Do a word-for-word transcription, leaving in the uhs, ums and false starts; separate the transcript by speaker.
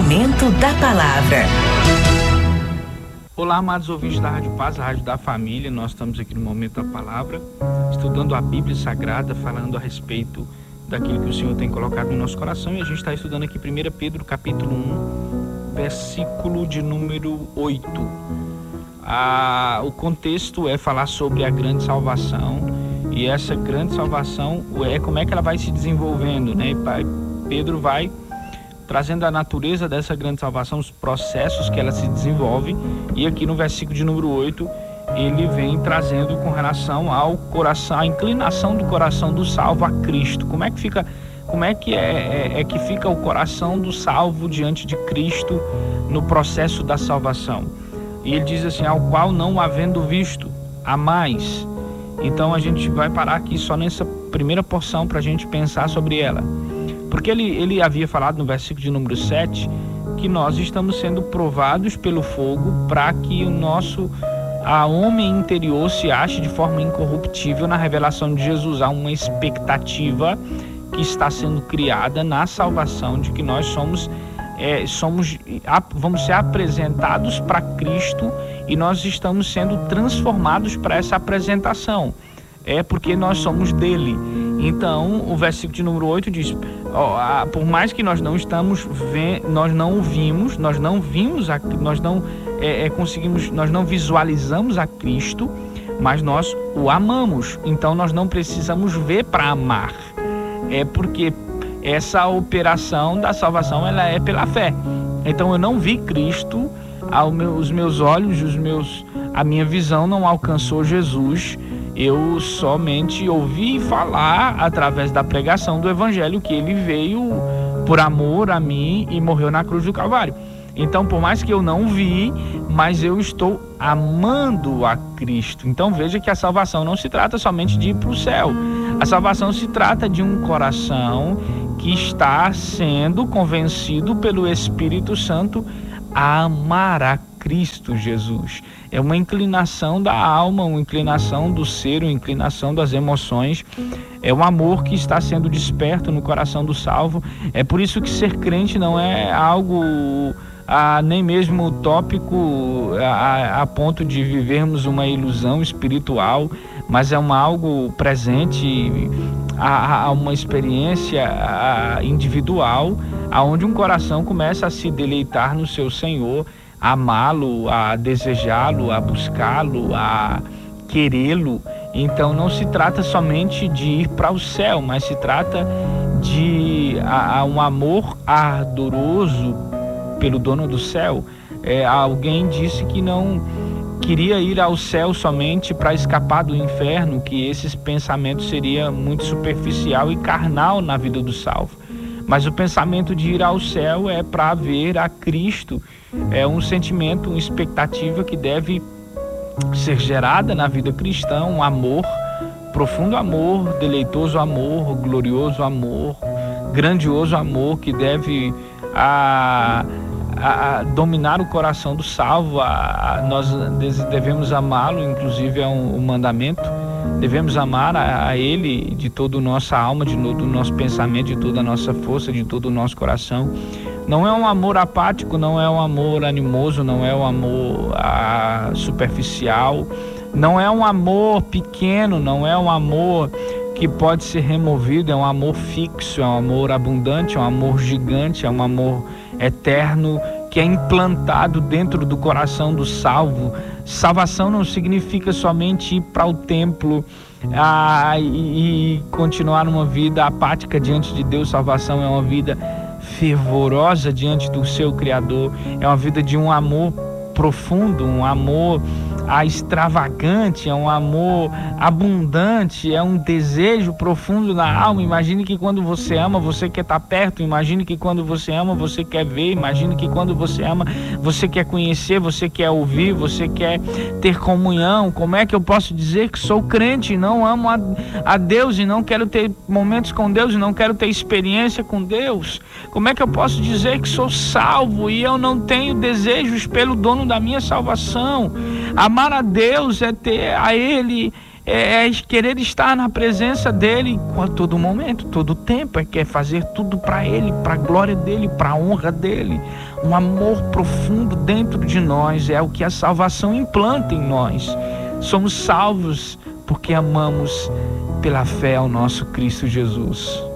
Speaker 1: Momento da Palavra.
Speaker 2: Olá, amados ouvintes da Rádio Paz, a Rádio da Família. Nós estamos aqui no Momento da Palavra, estudando a Bíblia Sagrada, falando a respeito daquilo que o Senhor tem colocado no nosso coração. E a gente está estudando aqui primeira Pedro, capítulo um, versículo de número oito. Ah, o contexto é falar sobre a grande salvação, e essa grande salvação é como é que ela vai se desenvolvendo, né? Pedro vai trazendo a natureza dessa grande salvação, os processos que ela se desenvolve, e aqui no versículo de número oito, ele vem trazendo com relação ao coração, a inclinação do coração do salvo a Cristo. Como é que fica, como é que é, é, é que fica o coração do salvo diante de Cristo no processo da salvação? E ele diz assim, ao qual não havendo visto, há mais. Então a gente vai parar aqui só nessa primeira porção para a gente pensar sobre ela. Porque ele, ele havia falado no versículo de número sete que nós estamos sendo provados pelo fogo para que o nosso a homem interior se ache de forma incorruptível na revelação de Jesus. Há uma expectativa que está sendo criada na salvação de que nós somos, é, somos vamos ser apresentados para Cristo e nós estamos sendo transformados para essa apresentação. É porque nós somos dele. Então, o versículo de número oito diz, ó, por mais que nós não estamos vendo, nós não o vimos, nós não vimos, a, nós não é, é, conseguimos, nós não visualizamos a Cristo, mas nós o amamos. Então, nós não precisamos ver para amar. É porque essa operação da salvação, ela é pela fé. Então, eu não vi Cristo, ao meu, os meus olhos, os meus, a minha visão não alcançou Jesus. Eu somente ouvi falar através da pregação do Evangelho que ele veio por amor a mim e morreu na cruz do Calvário. Então, por mais que eu não vi, mas eu estou amando a Cristo. Então, veja que a salvação não se trata somente de ir para o céu. A salvação se trata de um coração que está sendo convencido pelo Espírito Santo a amar a Cristo Jesus. É uma inclinação da alma, uma inclinação do ser, uma inclinação das emoções. É um amor que está sendo desperto no coração do salvo. É por isso que ser crente não é algo ah, nem mesmo utópico a, a ponto de vivermos uma ilusão espiritual, mas é uma, algo presente, a, a uma experiência a, individual, aonde um coração começa a se deleitar no seu Senhor, a amá-lo, a desejá-lo, a buscá-lo, a querê-lo. Então não se trata somente de ir para o céu, mas se trata de a, a um amor ardoroso pelo dono do céu. É, alguém disse que não queria ir ao céu somente para escapar do inferno, que esses pensamentos seria muito superficial e carnal na vida do salvo. Mas o pensamento de ir ao céu é para ver a Cristo. É um sentimento, uma expectativa que deve ser gerada na vida cristã, um amor, profundo amor, deleitoso amor, glorioso amor, grandioso amor que deve a, a, a dominar o coração do salvo. A, a, nós devemos amá-lo, inclusive é um, um mandamento. Devemos amar a, a Ele de toda a nossa alma, de todo o nosso pensamento, de toda a nossa força, de todo o nosso coração. Não é um amor apático, não é um amor animoso, não é um amor ah, superficial, não é um amor pequeno, não é um amor que pode ser removido, é um amor fixo, é um amor abundante, é um amor gigante, é um amor eterno que é implantado dentro do coração do salvo. Salvação não significa somente ir para o templo ah, e, e continuar numa vida apática diante de Deus. Salvação é uma vida fervorosa diante do seu Criador, é uma vida de um amor profundo, um amor ah, extravagante, é um amor abundante, é um desejo profundo na alma. Imagine que quando você ama, você quer estar perto. Imagine que quando você ama, você quer ver. Imagine que quando você ama, você quer conhecer, você quer ouvir, você quer ter comunhão. Como é que eu posso dizer que sou crente e não amo a, a Deus, e não quero ter momentos com Deus, e não quero ter experiência com Deus? Como é que eu posso dizer que sou salvo e eu não tenho desejos pelo dono da minha salvação? Amar a Deus é ter a Ele é, é querer estar na presença dele a todo momento, todo tempo, é quer fazer tudo para ele, para a glória dele, para a honra dele. Um amor profundo dentro de nós é o que a salvação implanta em nós. Somos salvos porque amamos pela fé ao nosso Cristo Jesus.